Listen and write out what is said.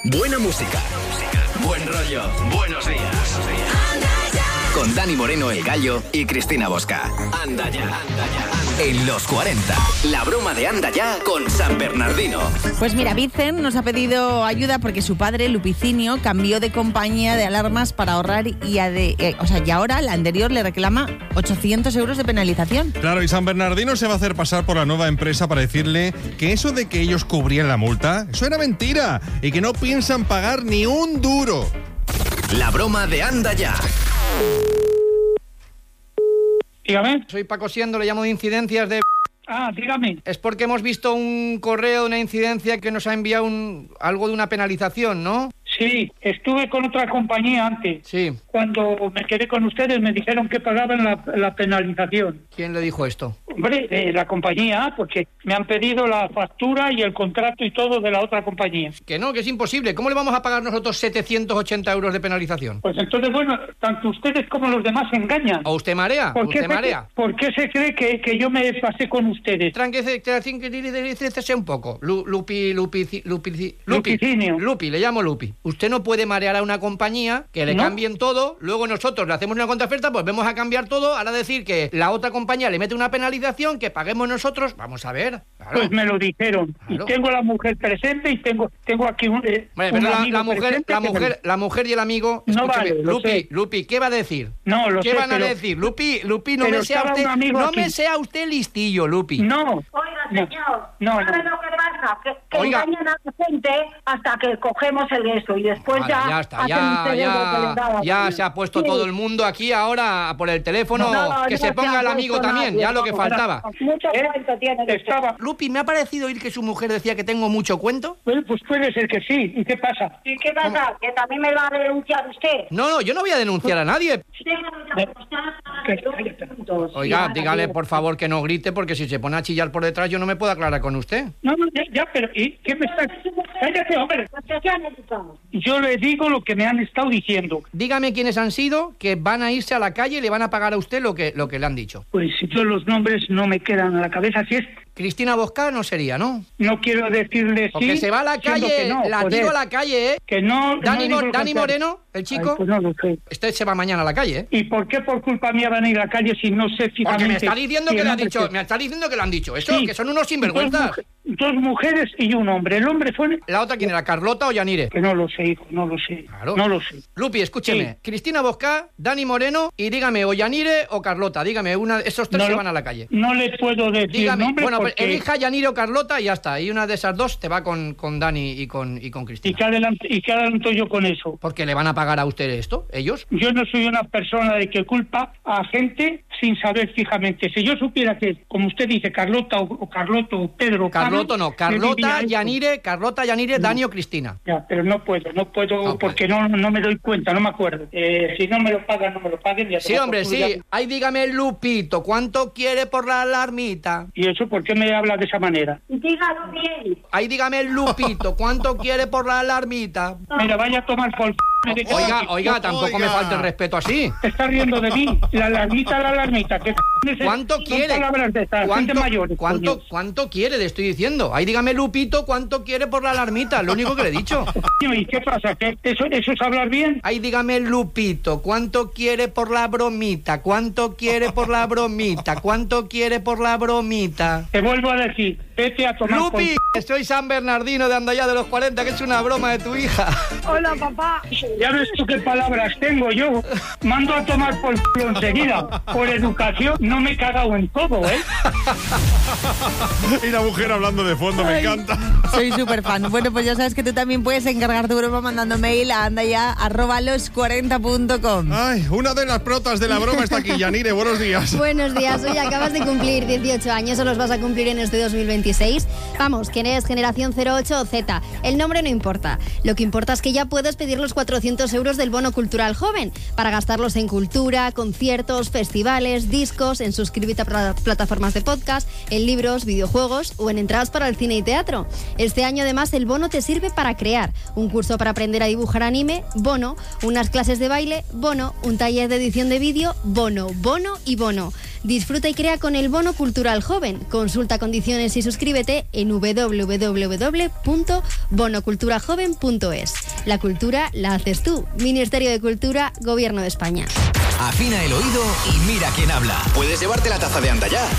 Buena música, buen rollo, buenos días. Con Dani Moreno, el Gallo, y Cristina Bosca. Anda ya. En los 40, la broma de Anda ya con San Bernardino. Pues mira, Vicen nos ha pedido ayuda porque su padre, Lupicinio, cambió de compañía de alarmas para ahorrar y ahora la anterior le reclama 800 euros de penalización. Claro, y San Bernardino se va a hacer pasar por la nueva empresa para decirle que eso de que ellos cubrían la multa, eso era mentira y que no piensan pagar ni un duro. La broma de Anda ya. Dígame. Soy Paco Siendo, le llamo de incidencias de... Ah, dígame. Es porque hemos visto un correo de una incidencia que nos ha enviado algo de una penalización, ¿no? Sí, estuve con otra compañía antes. Sí. Cuando me quedé con ustedes me dijeron que pagaban la penalización. ¿Quién le dijo esto? Hombre, la compañía, porque me han pedido la factura y el contrato y todo de la otra compañía. Que no, que es imposible. ¿Cómo le vamos a pagar nosotros 780 euros de penalización? Pues entonces, bueno, tanto ustedes como los demás se engañan. ¿O usted marea? ¿Por qué se cree que yo me pasé con ustedes? Tranquilícese un poco. Lupicinio. Lupi, le llamo Lupi. Usted no puede marear a una compañía que le cambien todo, luego nosotros le hacemos una contraoferta, pues vamos a cambiar todo, ahora decir que la otra compañía le mete una penalización, que paguemos nosotros, vamos a ver. Claro. Pues me lo dijeron. Claro. Y tengo a la mujer presente y tengo aquí un la mujer y el amigo. No vale, Lupi, ¿qué va a decir? No, lo sé. ¿Qué van a decir? Lupi, no me sea usted listillo, Lupi. No. Oiga, señor, no. ¿sabe lo que pasa? Que engañan a la gente hasta que cogemos el eso y después ya está, ya se ha puesto todo el mundo aquí ahora por el teléfono, que se ponga el amigo también, ya lo que faltaba. Mucho cuento tiene. Lupi, me ha parecido oír que su mujer decía que tengo mucho cuento. Pues puede ser que sí. ¿Y qué pasa? ¿Y qué pasa? ¿Que también me va a denunciar usted? No, yo no voy a denunciar a nadie. Oiga, dígale por favor que no grite, porque si se pone a chillar por detrás yo no me puedo aclarar con usted. No, ya, pero ¿y qué me está...? Cállate, hombre. Yo le digo lo que me han estado diciendo. Dígame quiénes han sido, que van a irse a la calle y le van a pagar a usted lo que le han dicho. Pues yo los nombres no me quedan a la cabeza, si es... Cristina Bosca no sería, ¿no? No quiero decirle porque sí. Se va a la calle, tiro a la calle, ¿eh? Que no... Dani Moreno, el chico... Ay, pues no lo sé. Usted se va mañana a la calle, ¿eh? ¿Y por qué por culpa mía van a ir a la calle si no sé fijamente? Porque me está diciendo que le han dicho, me está diciendo que lo han dicho. Eso, sí. Que son unos sinvergüenzas. Dos mujeres y un hombre. El hombre fue... ¿La otra quién era, Carlota o Yanire? Que no lo sé, hijo, no lo sé. Claro. No lo sé. Lupi, escúcheme. Sí. Cristina Bosca, Dani Moreno y dígame, o Yanire o Carlota. Dígame, esos tres se van a la calle. No le puedo decir dígame, nombre bueno, porque... pues elija Yanire o Carlota y ya está. Y una de esas dos te va con Dani y con Cristina. ¿Y qué adelanto yo con eso? Porque le van a pagar a usted esto, ellos. Yo no soy una persona de que culpa a gente sin saber fijamente. Si yo supiera que, como usted dice, Carlota o Carloto o Pedro... Carlota no, Carlota, Yanire, Dani o Cristina. Ya, pero no puedo porque no me doy cuenta, no me acuerdo. Si no me lo pagan, no me lo paguen. Ya sí, hombre, sí. Ay, dígame, Lupito, ¿cuánto quiere por la alarmita? ¿Y eso por qué me habla de esa manera? Dígalo bien. Ay, dígame, Lupito, ¿cuánto quiere por la alarmita? Mira, vaya a tomar por... Oiga, tampoco me falta el respeto así. Te estás riendo de mí. La alarmita. ¿Cuánto quiere? ¿Cuánto quiere? Le estoy diciendo. Ahí dígame, Lupito, ¿cuánto quiere por la alarmita? Lo único que le he dicho. ¿Y qué pasa? ¿Eso es hablar bien? Ahí dígame, Lupito, ¿cuánto quiere por la bromita? ¿Cuánto quiere por la bromita? ¿Cuánto quiere por la bromita? Te vuelvo a decir, vete a tomar... Lupi, soy San Bernardino de Andaya de los 40, que es una broma de tu hija. Hola, papá. Ya ves tú qué palabras tengo yo. Mando a tomar por culo enseguida. Por educación no me he cagado en todo, ¿eh? Y la mujer hablando de fondo, me encanta. Soy súper fan. Bueno, pues ya sabes que tú también puedes encargar tu broma mandando mail a andaya@los40.com. Ay, una de las protas de la broma está aquí. Yanire, buenos días. Buenos días. Hoy acabas de cumplir 18 años o los vas a cumplir en este 2026. Vamos, ¿quién eres? Generación 08 o Z. El nombre no importa. Lo que importa es que ya puedes pedir los 400 euros del bono cultural joven para gastarlos en cultura, conciertos, festivales, discos, en suscribirte a plataformas de podcast, en libros, videojuegos o en entradas para el cine y teatro. Este año además el bono te sirve para crear un curso para aprender a dibujar anime, bono, unas clases de baile, bono, un taller de edición de vídeo, bono y bono. Disfruta y crea con el bono cultural joven. Consulta condiciones y suscripciones suscríbete en www.bonoculturajoven.es. La cultura la haces tú. Ministerio de Cultura, Gobierno de España. Afina el oído y mira quién habla. Puedes llevarte la taza de Anda Ya